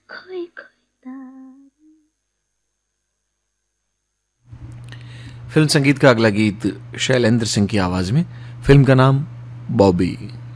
खोई खोई तारे। फिल्म संगीत का अगला गीत शैलेंद्र सिंह की आवाज में, फिल्म का नाम बॉबी।